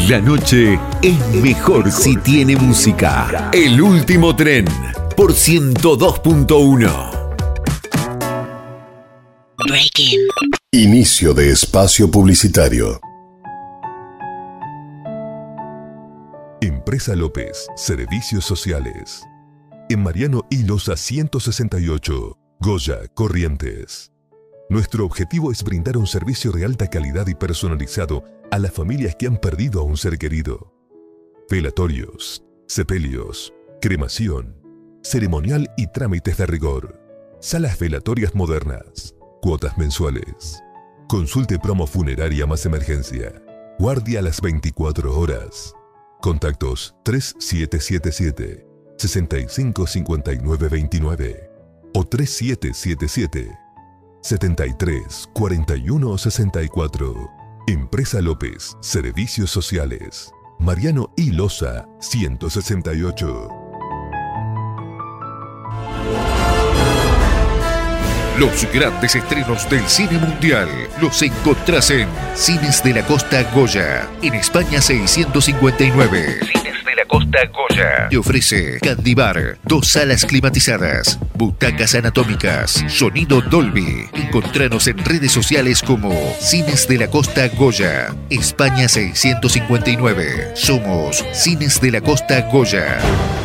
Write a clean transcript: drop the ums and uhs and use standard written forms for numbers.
La noche es mejor si tiene música. El último tren por 102.1. Breaking. Inicio de espacio publicitario. Empresa López, Servicios Sociales. En Mariano y Loza 168, Goya, Corrientes. Nuestro objetivo es brindar un servicio de alta calidad y personalizado a las familias que han perdido a un ser querido. Velatorios, sepelios, cremación, ceremonial y trámites de rigor. Salas velatorias modernas, cuotas mensuales. Consulte promo funeraria más emergencia. Guardia a las 24 horas. Contactos 3777 655929 o 3777 734164. Empresa López, Servicios Sociales. Mariano y Loza 168. Los grandes estrenos del cine mundial los encontrás en Cines de la Costa Goya, en España 659. Cines de la Costa Goya. Te ofrece Candy Bar, 2 salas climatizadas, butacas anatómicas, sonido Dolby. Encontranos en redes sociales como Cines de la Costa Goya, España 659. Somos Cines de la Costa Goya.